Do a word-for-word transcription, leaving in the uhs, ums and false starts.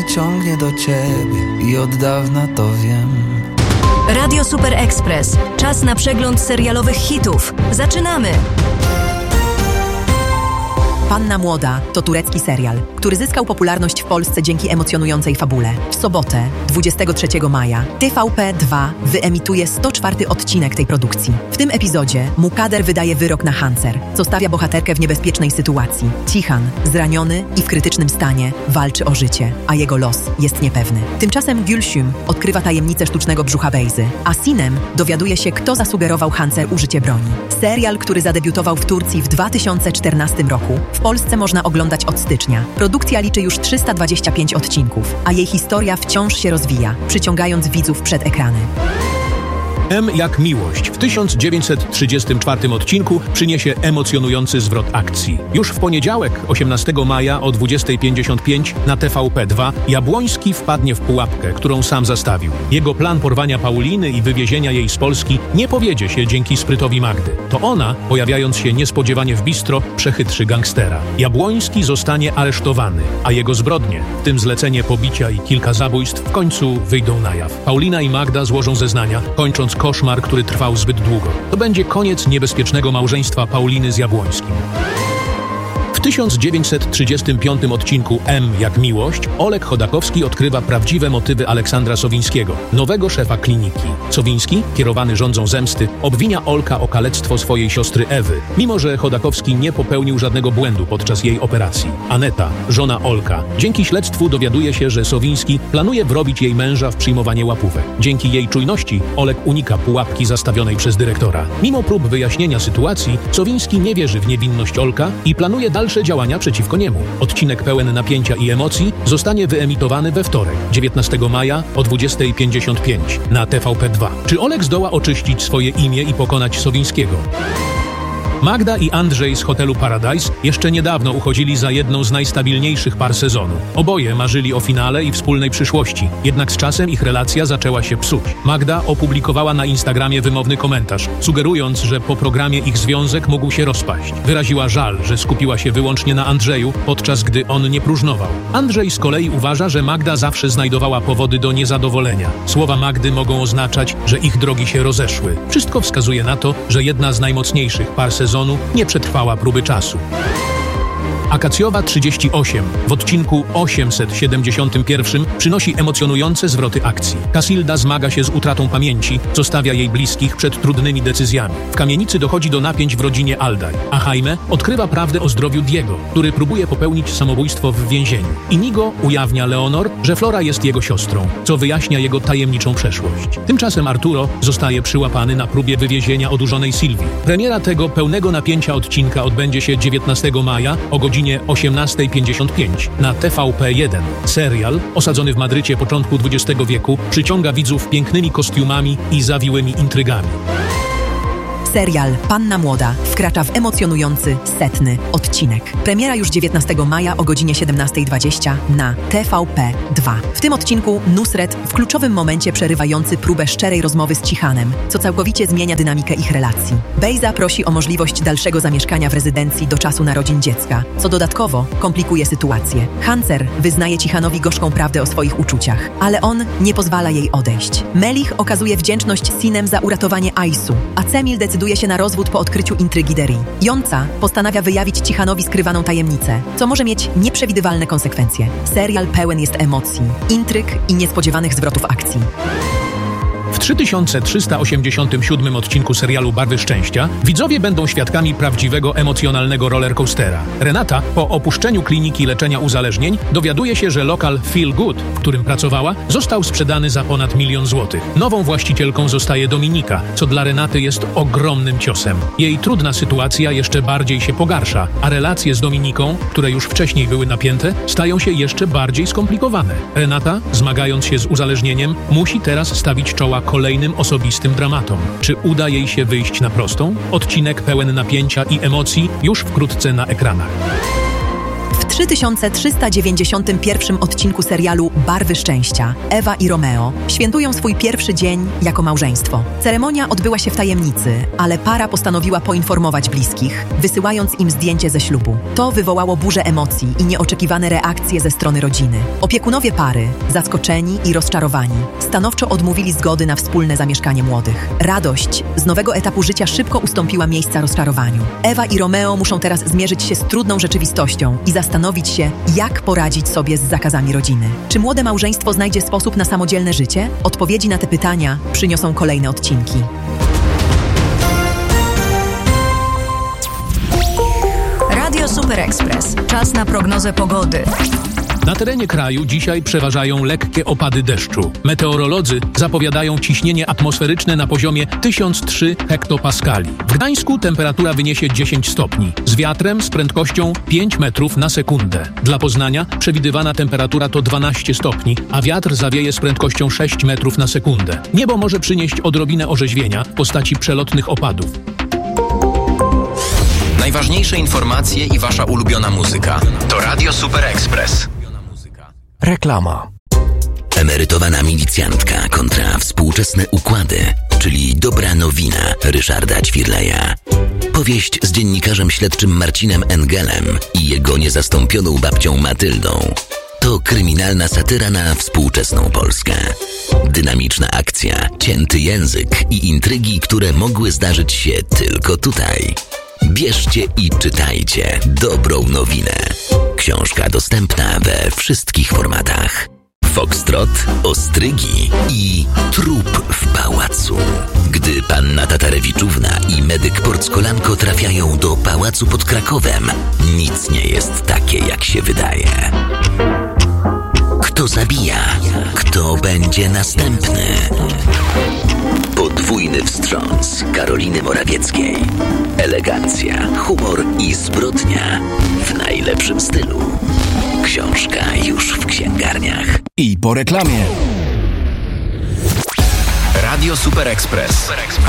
mnie ciągnie do ciebie i od dawna to wiem. Radio Super Express. Czas na przegląd serialowych hitów. Zaczynamy! Panna Młoda to turecki serial, który zyskał popularność w Polsce dzięki emocjonującej fabule. W sobotę, dwudziestego trzeciego maja, T V P dwa wyemituje sto czwarty odcinek tej produkcji. W tym epizodzie Mukader wydaje wyrok na Hancer, co stawia bohaterkę w niebezpiecznej sytuacji. Cihan, zraniony i w krytycznym stanie, walczy o życie, a jego los jest niepewny. Tymczasem Gülsüm odkrywa tajemnicę sztucznego brzucha Bejzy, a Sinem dowiaduje się, kto zasugerował Hancer użycie broni. Serial, który zadebiutował w Turcji w dwa tysiące czternastym roku, w Polsce można oglądać od stycznia. Produkcja liczy już trzysta dwadzieścia pięć odcinków, a jej historia wciąż się rozwija, przyciągając widzów przed ekrany. M jak miłość w tysiąc dziewięćset trzydziestym czwartym odcinku przyniesie emocjonujący zwrot akcji. Już w poniedziałek, osiemnastego maja o dwudziestej pięćdziesiąt pięć na T V P dwa Jabłoński wpadnie w pułapkę, którą sam zastawił. Jego plan porwania Pauliny i wywiezienia jej z Polski nie powiedzie się dzięki sprytowi Magdy. To ona, pojawiając się niespodziewanie w bistro, przechytrzy gangstera. Jabłoński zostanie aresztowany, a jego zbrodnie, w tym zlecenie pobicia i kilka zabójstw, w końcu wyjdą na jaw. Paulina i Magda złożą zeznania, kończąc koszmar, który trwał zbyt długo. To będzie koniec niebezpiecznego małżeństwa Pauliny z Jabłońskim. W tysiąc dziewięćset trzydziestym piątym odcinku M jak miłość Oleg Chodakowski odkrywa prawdziwe motywy Aleksandra Sowińskiego, nowego szefa kliniki. Sowiński, kierowany żądzą zemsty, obwinia Olka o kalectwo swojej siostry Ewy, mimo że Chodakowski nie popełnił żadnego błędu podczas jej operacji. Aneta, żona Olka, dzięki śledztwu dowiaduje się, że Sowiński planuje wrobić jej męża w przyjmowanie łapówek. Dzięki jej czujności Oleg unika pułapki zastawionej przez dyrektora. Mimo prób wyjaśnienia sytuacji, Sowiński nie wierzy w niewinność Olka i planuje dalsze działania przeciwko niemu. Odcinek pełen napięcia i emocji zostanie wyemitowany we wtorek, dziewiętnastego maja o dwudziestej pięćdziesiąt pięć na T V P dwa. Czy Oleg zdoła oczyścić swoje imię i pokonać Sowińskiego? Magda i Andrzej z hotelu Paradise jeszcze niedawno uchodzili za jedną z najstabilniejszych par sezonu. Oboje marzyli o finale i wspólnej przyszłości, jednak z czasem ich relacja zaczęła się psuć. Magda opublikowała na Instagramie wymowny komentarz, sugerując, że po programie ich związek mógł się rozpaść. Wyraziła żal, że skupiła się wyłącznie na Andrzeju, podczas gdy on nie próżnował. Andrzej z kolei uważa, że Magda zawsze znajdowała powody do niezadowolenia. Słowa Magdy mogą oznaczać, że ich drogi się rozeszły. Wszystko wskazuje na to, że jedna z najmocniejszych par sezonu nie przetrwała próby czasu. Akacjowa trzydzieści osiem w odcinku osiemset siedemdziesiątym pierwszym przynosi emocjonujące zwroty akcji. Casilda zmaga się z utratą pamięci, co stawia jej bliskich przed trudnymi decyzjami. W kamienicy dochodzi do napięć w rodzinie Aldaj, a Jaime odkrywa prawdę o zdrowiu Diego, który próbuje popełnić samobójstwo w więzieniu. Inigo ujawnia Leonor, że Flora jest jego siostrą, co wyjaśnia jego tajemniczą przeszłość. Tymczasem Arturo zostaje przyłapany na próbie wywiezienia odurzonej Sylwii. Premiera tego pełnego napięcia odcinka odbędzie się dziewiętnastego maja o godzinie osiemnastej pięćdziesiąt pięć na T V P jeden. Serial, osadzony w Madrycie początku dwudziestego wieku, przyciąga widzów pięknymi kostiumami i zawiłymi intrygami. Serial Panna Młoda wkracza w emocjonujący, setny odcinek. Premiera już dziewiętnastego maja o godzinie siedemnastej dwadzieścia na T V P dwa. W tym odcinku Nusret w kluczowym momencie przerywający próbę szczerej rozmowy z Cihanem, co całkowicie zmienia dynamikę ich relacji. Bejza prosi o możliwość dalszego zamieszkania w rezydencji do czasu narodzin dziecka, co dodatkowo komplikuje sytuację. Hancer wyznaje Cihanowi gorzką prawdę o swoich uczuciach, ale on nie pozwala jej odejść. Melich okazuje wdzięczność Sinem za uratowanie Aisu, a Cemil decyduje się na rozwód po odkryciu intrygi Deri. Jąca postanawia wyjawić Cichanowi skrywaną tajemnicę, co może mieć nieprzewidywalne konsekwencje. Serial pełen jest emocji, intryg i niespodziewanych zwrotów akcji. W trzy tysiące trzysta osiemdziesiątym siódmym odcinku serialu Barwy Szczęścia widzowie będą świadkami prawdziwego emocjonalnego rollercoastera. Renata, po opuszczeniu kliniki leczenia uzależnień, dowiaduje się, że lokal Feel Good, w którym pracowała, został sprzedany za ponad milion złotych. Nową właścicielką zostaje Dominika, co dla Renaty jest ogromnym ciosem. Jej trudna sytuacja jeszcze bardziej się pogarsza, a relacje z Dominiką, które już wcześniej były napięte, stają się jeszcze bardziej skomplikowane. Renata, zmagając się z uzależnieniem, musi teraz stawić czoła kolejnym osobistym dramatom. Czy uda jej się wyjść na prostą? Odcinek pełen napięcia i emocji już wkrótce na ekranach. trzy tysiące trzysta dziewięćdziesiątym pierwszym odcinku serialu Barwy Szczęścia Ewa i Romeo świętują swój pierwszy dzień jako małżeństwo. Ceremonia odbyła się w tajemnicy, ale para postanowiła poinformować bliskich, wysyłając im zdjęcie ze ślubu. To wywołało burzę emocji i nieoczekiwane reakcje ze strony rodziny. Opiekunowie pary, zaskoczeni i rozczarowani, stanowczo odmówili zgody na wspólne zamieszkanie młodych. Radość z nowego etapu życia szybko ustąpiła miejsca rozczarowaniu. Ewa i Romeo muszą teraz zmierzyć się z trudną rzeczywistością i zastanowić się, jak poradzić sobie z zakazami rodziny. Czy młode małżeństwo znajdzie sposób na samodzielne życie? Odpowiedzi na te pytania przyniosą kolejne odcinki. Radio Super Express. Czas na prognozę pogody. Na terenie kraju dzisiaj przeważają lekkie opady deszczu. Meteorolodzy zapowiadają ciśnienie atmosferyczne na poziomie tysiąc trzy hektopaskali. W Gdańsku temperatura wyniesie dziesięć stopni, z wiatrem z prędkością pięć metrów na sekundę. Dla Poznania przewidywana temperatura to dwanaście stopni, a wiatr zawieje z prędkością sześć metrów na sekundę. Niebo może przynieść odrobinę orzeźwienia w postaci przelotnych opadów. Najważniejsze informacje i wasza ulubiona muzyka. To Radio Super Express. Reklama. Emerytowana milicjantka kontra współczesne układy, czyli dobra nowina Ryszarda Ćwirleja. Powieść z dziennikarzem śledczym Marcinem Engelem i jego niezastąpioną babcią Matyldą. To kryminalna satyra na współczesną Polskę. Dynamiczna akcja, cięty język i intrygi, które mogły zdarzyć się tylko tutaj. Bierzcie i czytajcie dobrą nowinę. Książka dostępna we wszystkich formatach. Foxtrot, ostrygi i trup w pałacu. Gdy panna Tatarewiczówna i medyk Porckolanko trafiają do pałacu pod Krakowem, nic nie jest takie, jak się wydaje. Kto zabija? Kto będzie następny? Podwójny wstrząs Karoliny Morawieckiej. Elegancja, humor i zbrodnia w najlepszym stylu. Książka już w księgarniach. I po reklamie. Radio Super Express.